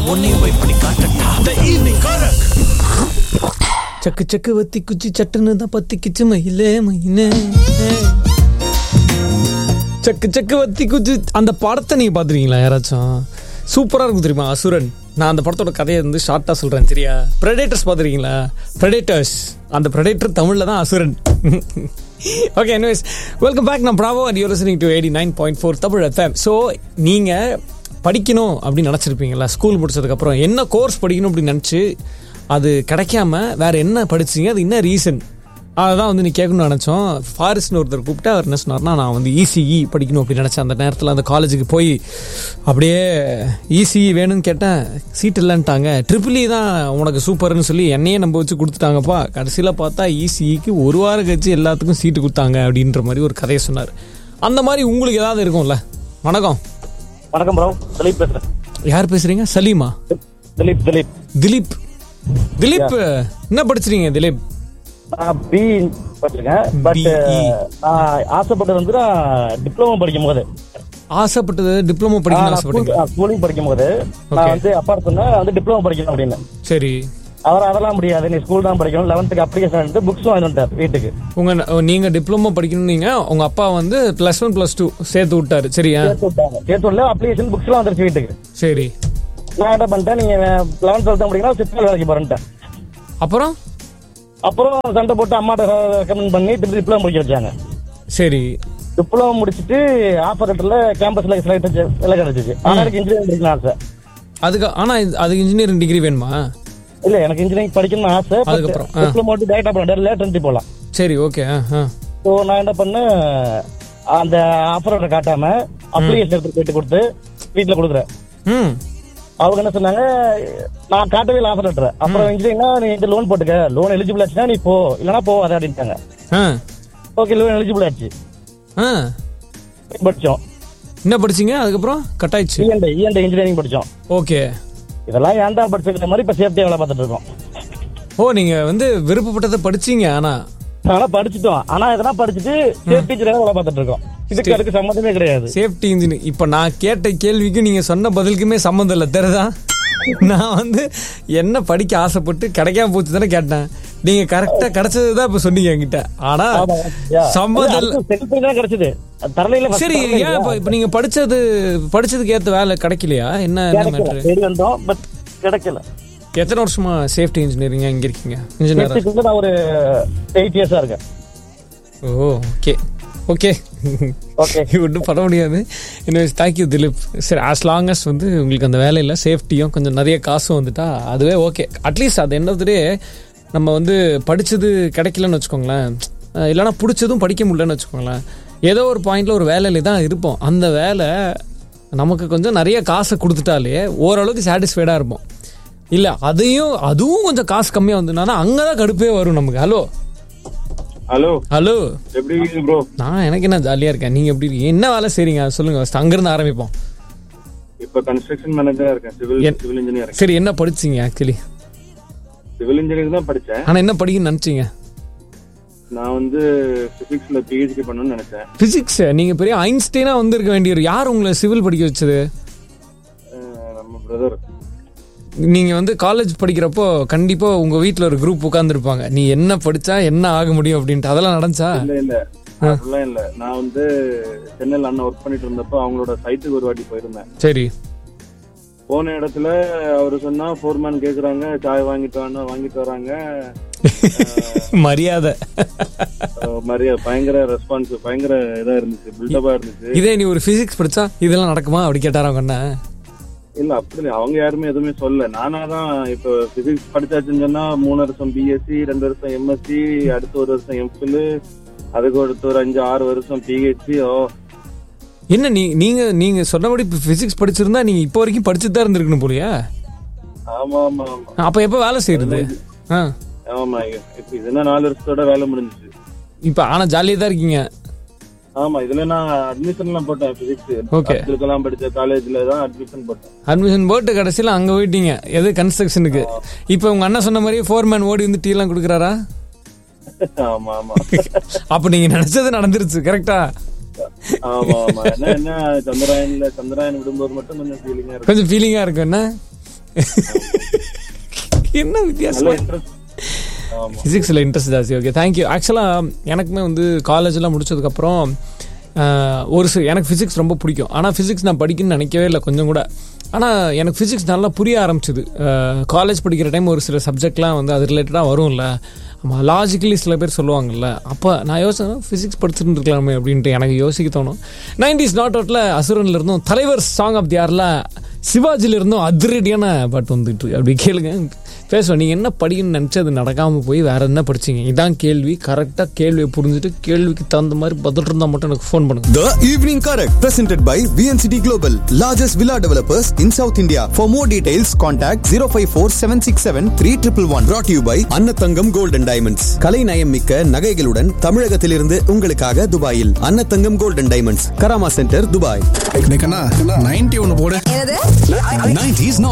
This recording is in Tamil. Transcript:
உன்னையும் போய் பண்ணி காட்டட்டா. The evening Korak. சக்கு சக்கு வத்தி குச்சி சட்டுன்னு தான் பத்தி கிச்சு மயிலே மயிலே. சக்கு சக்கு வத்தி குச்சி அந்த படத்தை நீங்க பாத்துருக்கீங்களா யாராச்சும்? சூப்பரா இருக்கும் தெரியுமா அசுரன். நான் அந்த படத்தோட கதையை வந்து ஷார்ட்டா சொல்றேன் சரியா. பிரெடேட்டர்ஸ் பாத்துருக்கீங்களா? பிரெடேட்டர்ஸ் அந்த பிரெடேட்டர் தமிழ்ல தான் அசுரன். Okay, anyways welcome back. நான் Bravo and you listening to 89.4 Tamil FM. So நீங்க படிக்கணும் அப்படின்னு நினச்சிருப்பீங்களா? ஸ்கூல் முடிச்சதுக்கப்புறம் என்ன கோர்ஸ் படிக்கணும் அப்படின்னு நினச்சி அது கிடைக்காம வேற என்ன படிச்சிங்க, அது என்ன ரீசன், அதுதான் வந்து நீ கேட்கணும்னு நினச்சோம். ஃபாரிஸ்ட்னு ஒருத்தர் கூப்பிட்டு அவர் என்ன சொன்னார்னா, நான் வந்து இசிஇ படிக்கணும் அப்படின்னு நினச்சேன். அந்த நேரத்தில் அந்த காலேஜுக்கு போய் அப்படியே இசிஇ வேணும்னு கேட்டேன், சீட் இல்லைன்ட்டாங்க. ட்ரிபிள் இ தான் உனக்கு சூப்பர்னு சொல்லி என்னையே நம்ப வச்சு கொடுத்துட்டாங்கப்பா. கடைசியில் பார்த்தா இசிஇக்கு ஒரு வாரம் கழிச்சு எல்லாத்துக்கும் சீட்டு கொடுத்தாங்க அப்படின்ற மாதிரி ஒரு கதையை சொன்னார். அந்த மாதிரி உங்களுக்கு ஏதாவது இருக்கும்ல? வணக்கம். வணக்கம் ப்ரோ, திலீப் பேசுறேன். யார் பேசுறீங்க? சலீமா? திலீப் திலீப் திலீப் திலீப் என்ன படிச்சிருக்கீங்க திலீப்? நான் பி படிச்சிருக்கேன். பட் நான் ஆசைப்பட்டது வந்து நான் டிப்ளமோ படிக்கும் போது ஆசைப்பட்டது டிப்ளமோ படிக்கணும் ஆசைப்பட்டீங்க? ஸ்கூலிங் படிக்கும் போது நான் வந்து அப்பா சொன்னேன் வந்து டிப்ளமோ படிக்கணும் அப்படின்னு. சரி. அவர் அதெல்லாம் முடியாது, நீ ஸ்கூல் தான் படிக்கணும். 11th அப்ளிகேஷன் எடுத்து புக்ஸ் வாங்கி வந்துட்டார் வீட்டுக்கு. நீங்க டிப்ளமோ படிக்கணும், நீங்க உங்க அப்பா வந்து +1 +2 சேர்த்து விட்டாரு. சரியா? சேர்த்து விடல, அப்ளிகேஷன் புக்ஸ் எல்லாம் வந்துருச்சு வீட்டுக்கு. சரி. நான் என்ன பண்ணிட்டேன், நீங்க 11th 12th படிக்கணும், சிக்ஸ்த் வேலைக்கு போறேன்ட்டேன். அப்புறம் சண்டை போட்டு அம்மாட்ட ரெக்கமெண்ட் பண்ணி டிப்ளமோ முடிக்க வச்சாங்க. சரி. டிப்ளமோ முடிச்சுட்டு ஆஃபர் லெட்டர்ல கேம்பஸ்ல செலக்ட் வேலை கிடைச்சிச்சு. ஆனா எனக்கு இன்ஜினியரிங் படிக்கணும் ஆசை. அதுக்கு இன்ஜினியரிங் டிகிரி வேணுமா? இல்ல, எனக்கு இன்ஜினியரிங் படிக்கணும்னு ஆசை. அதுக்கப்புறம் டிப்ளமோ டைரக்டா பண்ண லேட்டன்டி போலாம். சரி, ஓகே. ஸோ நான் என்ன பண்ணேன், அந்த ஆஃபர் லெட்டர் காட்டாம அப்ளிகேஷன் எடுத்து போயிட்டு கொடுத்து வீட்டுல கொடுக்குறேன். அவங்க என்ன சொன்னாங்க, நான் காட்டவே இல்லை ஆஃபர் லெட்டர். அப்புறம் இன்ஜினியரிங்னா நீ இந்த லோன் போட்டுக்க, லோன் எலிஜிபிள் ஆச்சுன்னா நீ போ, இல்லைன்னா போவாத அப்படின்ட்டாங்க. ஓகே, லோன் எலிஜிபிள் ஆச்சு. படிச்சோம். என்ன படிச்சீங்க அதுக்கப்புறம்? கட் ஆயிடுச்சு. இன்ஜினியரிங் படிச்சோம். ஓகே. இதெல்லாம் ஏன்டா படிச்சுக்கிற மாதிரி இப்ப சேஃப்டியா வேலை பார்த்துட்டு இருக்கோம். ஓ, நீங்க வந்து விருப்பப்பட்டதை படிச்சீங்க. ஆனா படிச்சுட்டோம். ஆனா இதெல்லாம் படிச்சுட்டு சேஃப்டி இன்ஜினியரா வேலை பார்த்துட்டு இருக்கோம். இதுக்கு அதுக்கு சம்மந்தமே கிடையாது. Safety engineer. இப்ப நான் கேட்ட கேள்விக்கு நீங்க சொன்ன பதிலுக்குமே சம்மந்தம் இல்லை தெரியுதா? நான் வந்து என்ன படிக்க ஆசைப்பட்டு கிடைக்காம போச்சு தானே கேட்டேன். நீங்க கரெக்டா கிடைச்சதுதான் இப்ப சொன்னீங்க என்கிட்ட. ஆனா சம்மந்தம் கிடைச்சது. சரி, ஏன் இப்ப நீங்க படிச்சதுக்கு ஏத்த வேலை கிடைக்கலையா? என்ன கிடைக்கல. எத்தனை வருஷமா சேஃப்டி இன்ஜினியரிங் இங்க இருக்கீங்க? இன்ஜினியர் ஒரு 8 இயர்ஸா இருக்கேன். ஓகே ஓகே ஓகே, ஒன்றும் பண்ண முடியாது. Invoice thank you Dilip. சரி, ஆஸ் லாங் அஸ் வந்து உங்களுக்கு அந்த வேலையில் சேஃப்டியும் கொஞ்சம் நிறைய காசும் வந்துட்டா அதுவே ஓகே. அட்லீஸ்ட் அது என்னதுலே நம்ம வந்து படித்தது கிடைக்கலன்னு வச்சுக்கோங்களேன், இல்லைனா பிடிச்சதும் படிக்க முடியலன்னு வச்சுக்கோங்களேன், ஏதோ ஒரு பாயிண்டில் ஒரு வேலையில் தான் இருப்போம். அந்த வேலை நமக்கு கொஞ்சம் நிறைய காசை கொடுத்துட்டாலே ஓரளவுக்கு சாட்டிஸ்ஃபைடாக இருப்போம். இல்லை அதுவும் கொஞ்சம் காசு கம்மியாக வந்துன்னா அங்கே தான் கடுப்பே வரும் நமக்கு. ஹலோ, எப்படி இருக்கீங்க ப்ரோ? நான் எனக்கு என்ன ஜாலியா இருக்கேன். நீங்க எப்படி இருக்கீங்க? என்ன வேலை செய்றீங்க சொல்லுங்க. ஃபர்ஸ்ட் அங்க இருந்து ஆரம்பிப்போம். இப்ப கன்ஸ்ட்ரக்ஷன் மேனேஜரா இருக்கேன். Civil engineer. சரி, என்ன படிச்சீங்க? ஆக்சுவலி சிவில் இன்ஜினியரிங் தான் படிச்சேன். ஆனா என்ன படிக்கணும்னு நினைச்சீங்க? நான் வந்து பிசிக்ஸ்ல PhD பண்ணணும்னு நினைச்சேன். பிசிக்ஸ்? நீங்க பெரிய ஐன்ஸ்டைனா வந்திருக்க வேண்டியவர். யார் உங்களை சிவில் படிக்க வச்சது? நம்ம பிரதர். நீங்க வந்து காலேஜ் படிக்கிறப்போ கண்டிப்பா உங்க வீட்டுல ஒரு குரூப் உட்கார்ந்துருப்பாங்க, நீ என்ன படிச்சா என்ன ஆக முடியும் அப்படின்ட்டு. அதெல்லாம் நடந்துச்சா? இல்ல அதெல்லாம் இல்ல. நான் வந்து சென்னையில அண்ணன் ஒர்க் பண்ணிட்டு இருந்தப்போ அவங்களோட சைட்டுக்கு ஒரு வாட்டி போயிருந்தேன். சரி. போன இடத்துல அவரு சொன்னா ஃபோர்மேன் கேக்குறாங்க, சாய் வாங்கிட்டு வராங்க. மரியாதை பயங்கர ரெஸ்பான்ஸ், பயங்கர இதா இருந்துச்சு, பில்டப்பா இருந்துச்சு. இதே நீ ஒரு பிசிக்ஸ் படிச்சா இதெல்லாம் நடக்குமா அப்படி கேட்டாராங்க என்ன? இல்ல அப்படி அவங்க யாருமே எதுவுமே சொல்ல. நானாதான் இப்ப பிசிக்ஸ் படிச்சாச்சுன்னு சொன்னா 3 வருஷம் BSc, 2 வருஷம் MSc, அடுத்த 1 வருஷம் MPhil, அதுக்கு அடுத்து ஒரு 5-6 வருஷம் PhD. என்ன நீங்க சொன்னபடி பிசிக்ஸ் படிச்சிருந்தா நீங்க இப்போ வரைக்கும் படிச்சுட்டு தான் இருந்திருக்கணும் போலியா? ஆமா ஆமா ஆமா. அப்ப எப்ப வேலை செய்யறது? ஆமா, இப்ப இதுனா 4 வருஷத்தோட வேலை முடிஞ்சிச்சு. இப்ப ஆனா ஜாலியா தான் இருக்கீங்க. ஆமா, இதுல நான் அட்மிஷன் எல்லாம் போட்டேன். பிசிக்ஸ் எல்லாம் படிச்ச காலேஜ்ல தான் அட்மிஷன் போட்டு கடைசியில அங்க போயிட்டீங்க. எது கன்ஸ்ட்ரக்ஷனுக்கு. இப்ப உங்க அண்ணன் சொன்ன மாதிரி ஃபோர்மேன் ஓடி வந்து டீ எல்லாம் குடுக்கறாரா? ஆமா ஆமா. அப்ப நீங்க நினைச்சது நடந்துருச்சு. கரெக்டா? ஆமா ஆமா. என்ன சந்திராயன் விடும்போது மட்டும் கொஞ்சம் ஃபீலிங்கா இருக்கும். என்ன என்ன வித்தியாசம்? ஃபிசிக்ஸில் இன்ட்ரெஸ்ட் ஜாஸ்தி. Okay, thank you. ஆக்சுவலாக எனக்குமே வந்து காலேஜெலாம் முடிச்சதுக்கப்புறம் எனக்கு ஃபிசிக்ஸ் ரொம்ப பிடிக்கும். ஆனால் ஃபிசிக்ஸ் நான் படிக்கணும்னு நினைக்கவே இல்லை கொஞ்சம் கூட. ஆனால் எனக்கு ஃபிசிக்ஸ் நல்லா புரிய ஆரம்பிச்சிது. காலேஜ் படிக்கிற டைம் ஒரு சில சப்ஜெக்ட்லாம் வந்து அது ரிலேட்டடாக வரும்ல, ஆமாம், லாஜிக்கலி சில பேர் சொல்லுவாங்கல்ல. அப்போ நான் யோசிச்சேன் ஃபிசிக்ஸ் படிச்சுட்டு இருக்கலாமே அப்படின்ட்டு எனக்கு யோசிக்க தோணும். 90s நாட் அவுட்டில் அசுரன்ல இருந்தும் தலைவர் சாங் ஆஃப் தி யாரில் சிவாஜில இருந்தும் அதிரடியான பாட்டு வந்துட்டு அப்படி கேளுங்க பேசுவோம். நீங்கள் என்ன படிக்கணும்னு நினச்சி அது நடக்காமல் போய் வேறு என்ன படிச்சிங்க? இதான் கேள்வி. கரெக்டாக கேள்வியை புரிஞ்சுட்டு கேள்விக்கு தகுந்த மாதிரி பதில் இருந்தால் மட்டும் எனக்கு ஃபோன் பண்ணுங்க. The Evening Correct, presented by VNCT Global, largest villa developers in South India. For more details, contact 054-767-3111. Brought to you by Annathangam Gold and Diamonds. கலை நயம் மிக்க நகைகளுடன் தமிழகத்திலிருந்து உங்களுக்காக துபாயில் Annathangam Gold and Diamonds, Karama centre, Dubai. 90 ஒன்று போடு. 90s not